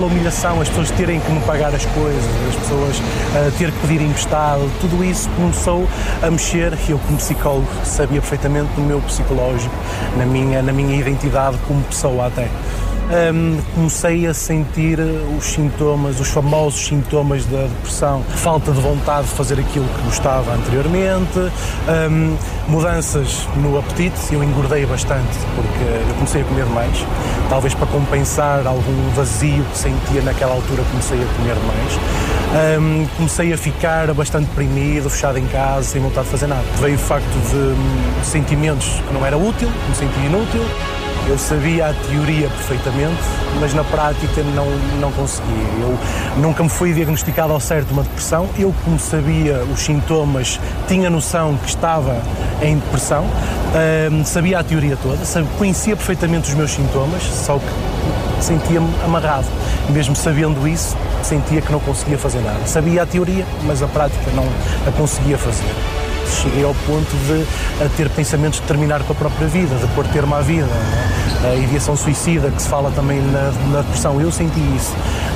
A humilhação, as pessoas terem que me pagar as coisas, as pessoas ter que pedir emprestado, tudo isso começou a mexer. Eu, como psicólogo, sabia perfeitamente do meu psicológico, na minha identidade como pessoa até. Comecei a sentir os sintomas, os famosos sintomas da depressão, falta de vontade de fazer aquilo que gostava anteriormente, mudanças no apetite. Eu engordei bastante porque eu comecei a comer demais, talvez para compensar algum vazio que sentia naquela altura. Comecei a comer demais, comecei a ficar bastante deprimido, fechado em casa, sem vontade de fazer nada. Veio o facto de sentimentos que não era útil, me sentia inútil. Eu sabia a teoria perfeitamente, mas na prática não conseguia. Eu nunca me fui diagnosticado ao certo uma depressão. Eu, como sabia os sintomas, tinha noção que estava em depressão, sabia a teoria toda, conhecia perfeitamente os meus sintomas, só que sentia-me amarrado. Mesmo sabendo isso, sentia que não conseguia fazer nada. Sabia a teoria, mas a prática não a conseguia fazer. Cheguei ao ponto de ter pensamentos de terminar com a própria vida, de pôr termo à vida. A ideação suicida, que se fala também na depressão, eu senti isso.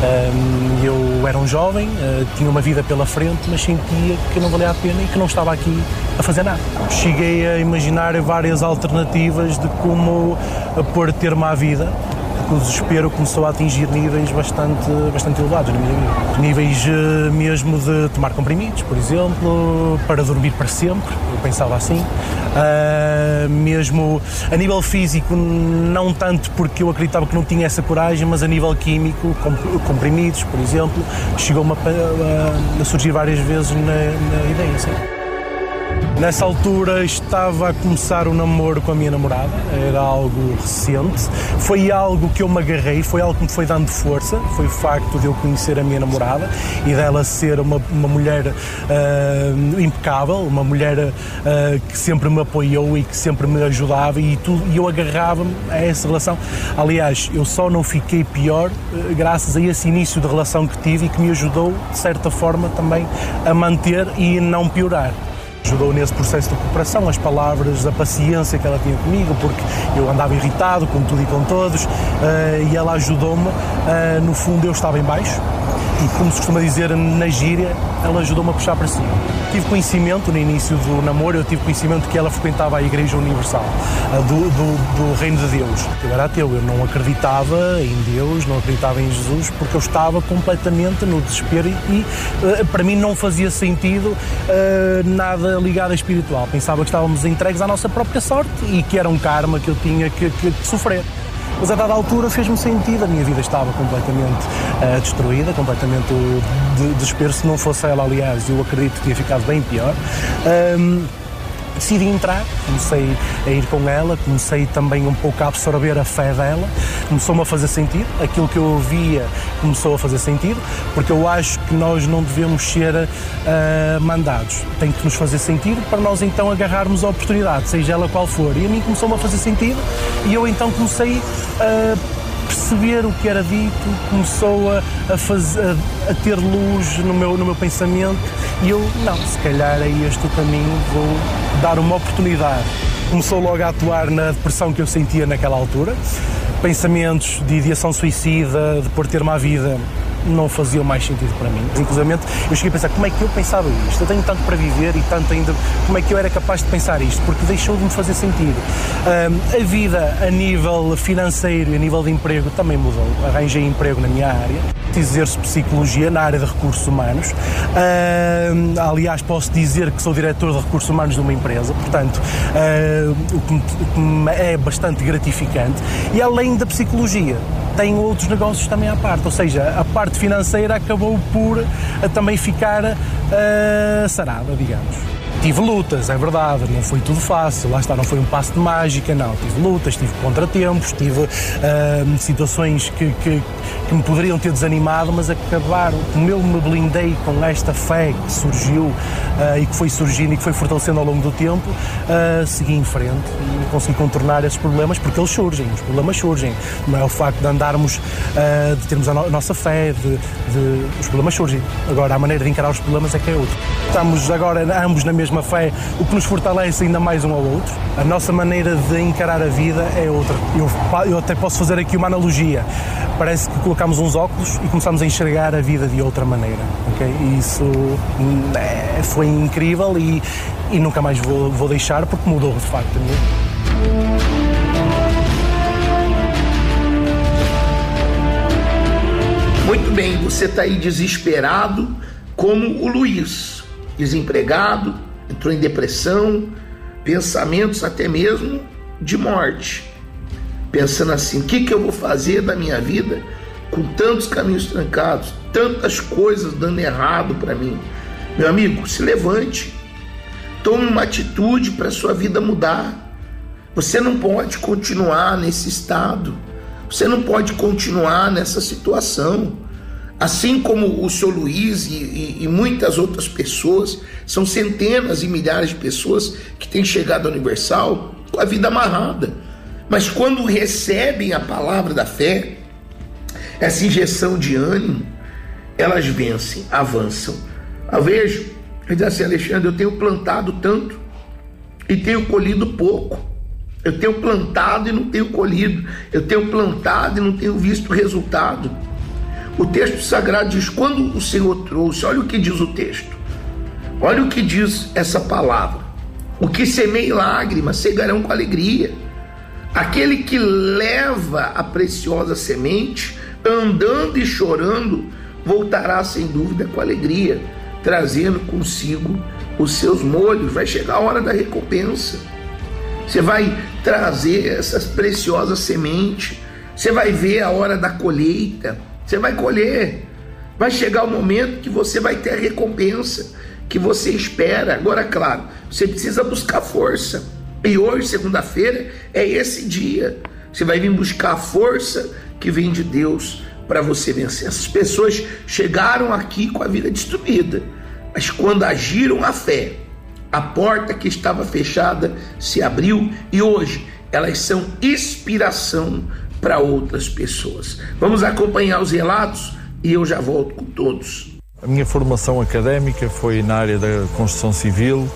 Eu era um jovem, tinha uma vida pela frente, mas sentia que não valia a pena e que não estava aqui a fazer nada. Cheguei a imaginar várias alternativas de como pôr termo à vida. O desespero começou a atingir níveis bastante elevados na minha vida. Níveis mesmo de tomar comprimidos, por exemplo, para dormir para sempre, eu pensava assim. Mesmo a nível físico, não tanto porque eu acreditava que não tinha essa coragem, mas a nível químico, comprimidos, por exemplo, chegou-me a surgir várias vezes na ideia, assim. Nessa altura estava a começar o namoro com a minha namorada, era algo recente, foi algo que eu me agarrei, foi algo que me foi dando força, foi o facto de eu conhecer a minha namorada e dela ser uma mulher impecável, uma mulher que sempre me apoiou e que sempre me ajudava e eu agarrava-me a essa relação. Aliás, eu só não fiquei pior graças a esse início de relação que tive e que me ajudou, de certa forma, também a manter e não piorar. Ajudou nesse processo de recuperação, as palavras, a paciência que ela tinha comigo, porque eu andava irritado com tudo e com todos, e ela ajudou-me, no fundo eu estava em baixo, e como se costuma dizer na gíria, ela ajudou-me a puxar para cima. Tive conhecimento no início do namoro, eu tive conhecimento que ela frequentava a Igreja Universal, do Reino de Deus. Eu era ateu, eu não acreditava em Deus, não acreditava em Jesus, porque eu estava completamente no desespero e para mim não fazia sentido nada ligado a espiritual. Pensava que estávamos entregues à nossa própria sorte e que era um karma que eu tinha que sofrer. Mas a dada altura fez-me sentido, a minha vida estava completamente destruída, completamente de desespero. Se não fosse ela, aliás, eu acredito que tinha ficado bem pior. Decidi entrar, comecei a ir com ela, comecei também um pouco a absorver a fé dela, começou-me a fazer sentido, aquilo que eu ouvia começou a fazer sentido, porque eu acho que nós não devemos ser mandados, tem que nos fazer sentido para nós então agarrarmos a oportunidade, seja ela qual for, e a mim começou-me a fazer sentido e eu então comecei a perceber o que era dito, começou a ter luz no meu pensamento e eu, não, se calhar é este o caminho, vou dar uma oportunidade. Começou logo a atuar na depressão que eu sentia naquela altura, pensamentos de ideação suicida, de pôr termo à vida, não faziam mais sentido para mim. Inclusive, eu cheguei a pensar, como é que eu pensava isto? Eu tenho tanto para viver e tanto ainda, como é que eu era capaz de pensar isto? Porque deixou de me fazer sentido. A vida a nível financeiro e a nível de emprego também mudou. Arranjei emprego na minha área, exerço psicologia na área de recursos humanos. Aliás, posso dizer que sou diretor de recursos humanos de uma empresa, portanto, o que me é bastante gratificante. E além da psicologia, tenho outros negócios também à parte, ou seja, a parte financeira acabou por também ficar sarada, digamos. Tive lutas, é verdade, não foi tudo fácil, lá está, não foi um passo de mágica, não. Tive lutas, tive contratempos, tive situações que me poderiam ter desanimado, mas acabaram. Como eu me blindei com esta fé que surgiu e que foi surgindo e que foi fortalecendo ao longo do tempo, segui em frente e consegui contornar esses problemas, porque eles surgem, os problemas surgem. Não é o facto de andarmos, de termos a nossa fé, os problemas surgem. Agora, a maneira de encarar os problemas é que é outra. Estamos agora ambos na mesma mesma fé, o que nos fortalece ainda mais um ao outro. A nossa maneira de encarar a vida é outra. Eu até posso fazer aqui uma analogia. Parece que colocamos uns óculos e começamos a enxergar a vida de outra maneira. Okay? E isso foi incrível e nunca mais vou deixar, porque mudou de facto a minha vida. Muito bem, você está aí desesperado como o Luiz, desempregado, entrou em depressão, pensamentos até mesmo de morte, pensando assim, o que eu vou fazer da minha vida com tantos caminhos trancados, tantas coisas dando errado para mim? Meu amigo, se levante, tome uma atitude para a sua vida mudar. Você não pode continuar nesse estado, você não pode continuar nessa situação. Assim como o Sr. Luiz e muitas outras pessoas, são centenas e milhares de pessoas que têm chegado ao Universal com a vida amarrada. Mas quando recebem a palavra da fé, essa injeção de ânimo, elas vencem, avançam. Eu vejo, ele diz assim, Alexandre, eu tenho plantado tanto e tenho colhido pouco. Eu tenho plantado e não tenho colhido. Eu tenho plantado e não tenho visto resultado. O texto sagrado diz, quando o Senhor trouxe, olha o que diz o texto, olha o que diz essa palavra, o que semeia lágrimas, cegarão com alegria. Aquele que leva a preciosa semente, andando e chorando, voltará sem dúvida com alegria, trazendo consigo os seus molhos. Vai chegar a hora da recompensa. Você vai trazer essas preciosas sementes, você vai ver a hora da colheita, você vai colher, vai chegar o momento que você vai ter a recompensa que você espera. Agora, claro, você precisa buscar força, e hoje, segunda-feira, é esse dia. Você vai vir buscar a força que vem de Deus para você vencer. Essas pessoas chegaram aqui com a vida destruída, mas quando agiram a fé, a porta que estava fechada se abriu, e hoje elas são inspiração para outras pessoas. Vamos acompanhar os relatos e eu já volto com todos. A minha formação académica foi na área da construção civil,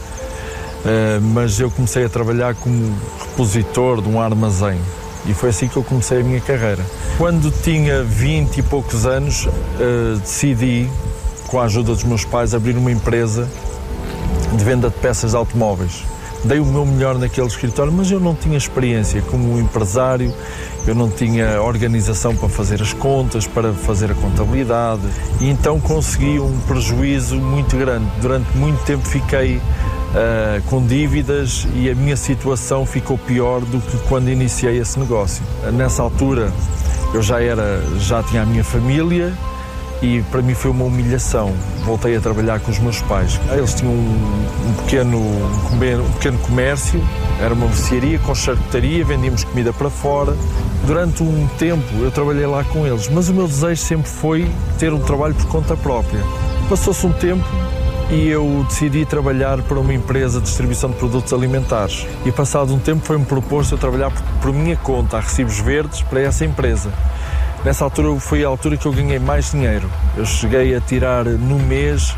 mas eu comecei a trabalhar como repositor de um armazém e foi assim que eu comecei a minha carreira. Quando tinha 20 e poucos anos, decidi, com a ajuda dos meus pais, abrir uma empresa de venda de peças de automóveis. Dei o meu melhor naquele escritório, mas eu não tinha experiência como empresário, eu não tinha organização para fazer as contas, para fazer a contabilidade, e então consegui um prejuízo muito grande. Durante muito tempo fiquei com dívidas e a minha situação ficou pior do que quando iniciei esse negócio. Nessa altura eu já tinha a minha família, e para mim foi uma humilhação. Voltei a trabalhar com os meus pais. Eles tinham um pequeno comércio, era uma mercearia com charcutaria, vendíamos comida para fora. Durante um tempo eu trabalhei lá com eles, mas o meu desejo sempre foi ter um trabalho por conta própria. Passou-se um tempo e eu decidi trabalhar para uma empresa de distribuição de produtos alimentares. E passado um tempo foi-me proposto eu trabalhar por minha conta, a recibos verdes, para essa empresa. Nessa altura foi a altura que eu ganhei mais dinheiro. Eu cheguei a tirar no mês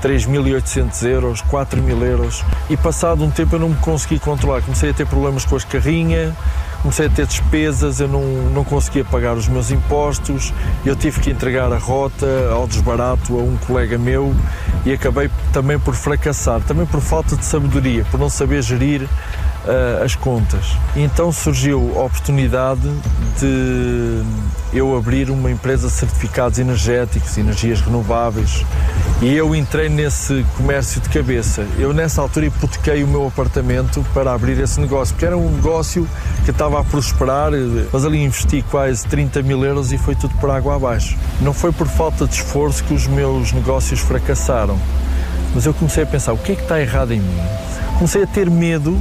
3.800 euros, 4.000 euros, e passado um tempo eu não me consegui controlar. Comecei a ter problemas com as carrinhas, comecei a ter despesas, eu não conseguia pagar os meus impostos, eu tive que entregar a rota ao desbarato a um colega meu e acabei também por fracassar, também por falta de sabedoria, por não saber gerir as contas. E então surgiu a oportunidade de eu abrir uma empresa de certificados energéticos, energias renováveis, e eu entrei nesse comércio de cabeça. Eu nessa altura hipotequei o meu apartamento para abrir esse negócio, porque era um negócio que estava a prosperar, mas ali investi quase 30.000 euros e foi tudo por água abaixo. Não foi por falta de esforço que os meus negócios fracassaram, mas eu comecei a pensar, o que é que está errado em mim? Comecei a ter medo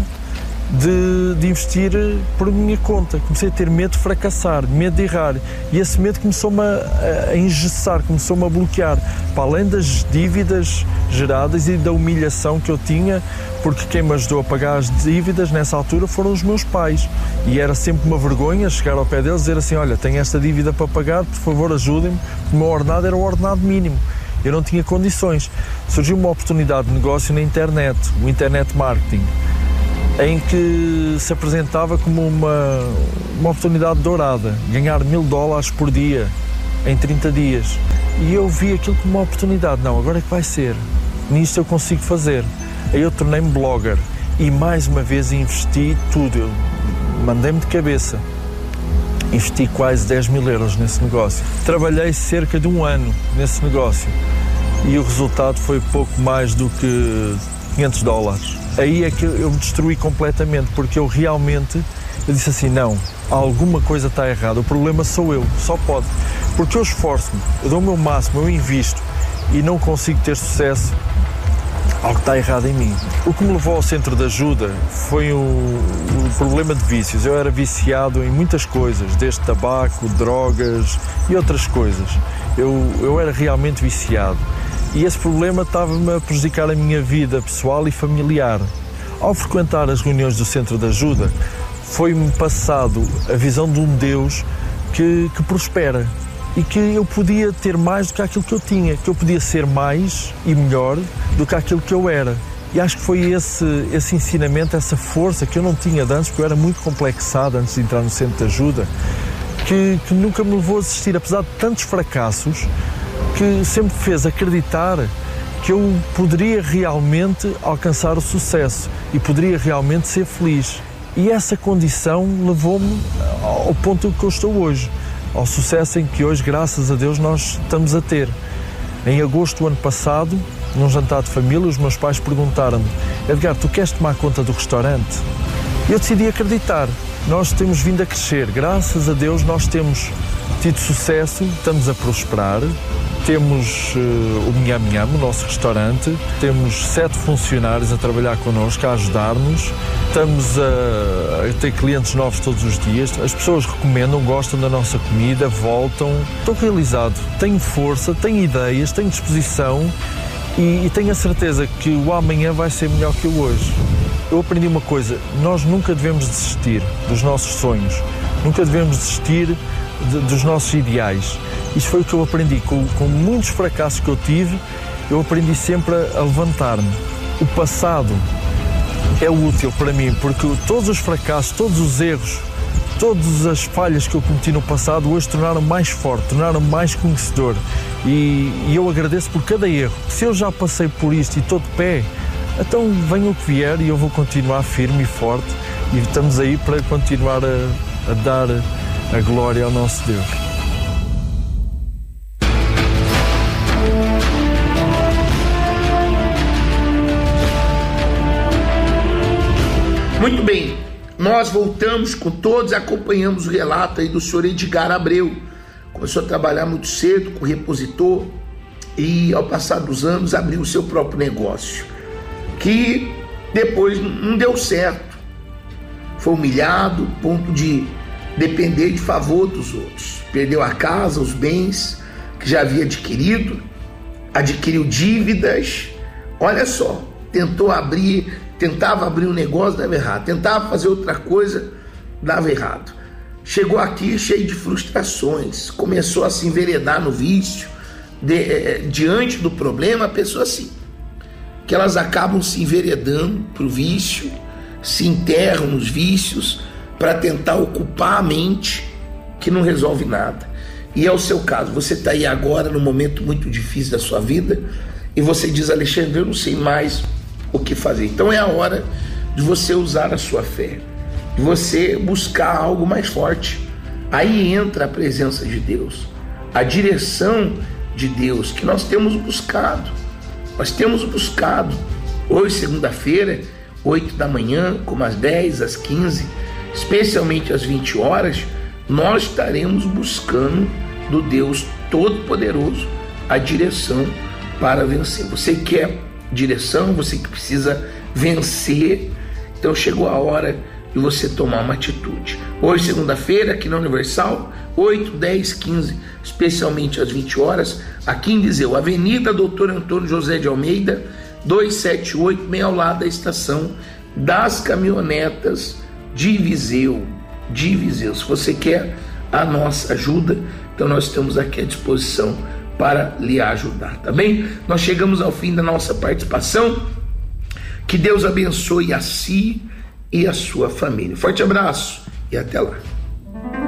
de investir por minha conta, comecei a ter medo de fracassar, medo de errar, e esse medo começou-me a engessar, começou-me a bloquear, para além das dívidas geradas e da humilhação que eu tinha, porque quem me ajudou a pagar as dívidas nessa altura foram os meus pais, e era sempre uma vergonha chegar ao pé deles e dizer assim, olha, tenho esta dívida para pagar, por favor ajudem-me. O meu ordenado era o ordenado mínimo, eu não tinha condições. Surgiu uma oportunidade de negócio na internet, o internet marketing, em que se apresentava como uma oportunidade dourada, ganhar $1000 por dia, em 30 dias. E eu vi aquilo como uma oportunidade. Não, agora é que vai ser. Nisto eu consigo fazer. Aí eu tornei-me blogger e mais uma vez investi tudo. Eu mandei-me de cabeça. Investi quase 10.000 euros nesse negócio. Trabalhei cerca de 1 ano nesse negócio e o resultado foi pouco mais do que $500. Aí é que eu me destruí completamente, porque eu disse assim, não, alguma coisa está errada, o problema sou eu, só pode. Porque eu esforço-me, eu dou o meu máximo, eu invisto e não consigo ter sucesso, algo está errado em mim. O que me levou ao centro de ajuda foi o problema de vícios. Eu era viciado em muitas coisas, desde tabaco, drogas e outras coisas. Eu era realmente viciado. E esse problema estava-me a prejudicar a minha vida pessoal e familiar. Ao frequentar as reuniões do centro de ajuda, foi-me passado a visão de um Deus que prospera e que eu podia ter mais do que aquilo que eu tinha, que eu podia ser mais e melhor do que aquilo que eu era. E acho que foi esse ensinamento, essa força que eu não tinha de antes, porque eu era muito complexado antes de entrar no centro de ajuda, que nunca me levou a desistir, apesar de tantos fracassos, que sempre me fez acreditar que eu poderia realmente alcançar o sucesso e poderia realmente ser feliz. E essa condição levou-me ao ponto que eu estou hoje, ao sucesso em que hoje, graças a Deus, nós estamos a ter. Em agosto do ano passado, num jantar de família, os meus pais perguntaram-me: Edgar, tu queres tomar conta do restaurante? E eu decidi acreditar. Nós temos vindo a crescer, graças a Deus nós temos tido sucesso, estamos a prosperar. Temos o Minham Minham, o nosso restaurante, temos 7 funcionários a trabalhar connosco, a ajudar-nos, estamos a ter clientes novos todos os dias, as pessoas recomendam, gostam da nossa comida, voltam. Estou realizado, tenho força, tenho ideias, tenho disposição e tenho a certeza que o amanhã vai ser melhor que o hoje. Eu aprendi uma coisa, nós nunca devemos desistir dos nossos sonhos, nunca devemos desistir dos nossos ideais. Isto foi o que eu aprendi, com muitos fracassos que eu tive, eu aprendi sempre a levantar-me. O passado é útil para mim, porque todos os fracassos, todos os erros, todas as falhas que eu cometi no passado hoje tornaram-me mais forte, tornaram-me mais conhecedor. E eu agradeço por cada erro. Se eu já passei por isto e estou de pé, então venha o que vier e eu vou continuar firme e forte e estamos aí para continuar a dar a glória ao nosso Deus. Muito bem, nós voltamos com todos, acompanhamos o relato aí do senhor Edgar Abreu. Começou a trabalhar muito cedo com repositor e ao passar dos anos abriu o seu próprio negócio, que depois não deu certo. Foi humilhado, ponto de depender de favor dos outros. Perdeu a casa, os bens que já havia adquiriu dívidas. Olha só, tentava abrir um negócio, dava errado. Tentava fazer outra coisa, dava errado. Chegou aqui cheio de frustrações, começou a se enveredar no vício. Diante do problema, a pessoa assim, que elas acabam se enveredando para o vício, se enterram nos vícios para tentar ocupar a mente, que não resolve nada. E é o seu caso, você está aí agora num momento muito difícil da sua vida e você diz: Alexandre, eu não sei mais o que fazer. Então é a hora de você usar a sua fé, de você buscar algo mais forte. Aí entra a presença de Deus, a direção de Deus que nós temos buscado. Nós temos buscado. Hoje, segunda-feira, 8 da manhã, como às 10, às 15, especialmente às 20 horas, nós estaremos buscando do Deus Todo-Poderoso a direção para vencer. Você quer direção, você que precisa vencer, então chegou a hora de você tomar uma atitude. Hoje, segunda-feira, aqui na Universal, 8, 10, 15, especialmente às 20 horas, aqui em Viseu, Avenida Doutor Antônio José de Almeida, 278, bem ao lado da estação das caminhonetas de Viseu. Se você quer a nossa ajuda, então nós estamos aqui à disposição para lhe ajudar, tá bem? Nós chegamos ao fim da nossa participação. Que Deus abençoe a si e a sua família. Forte abraço e até lá.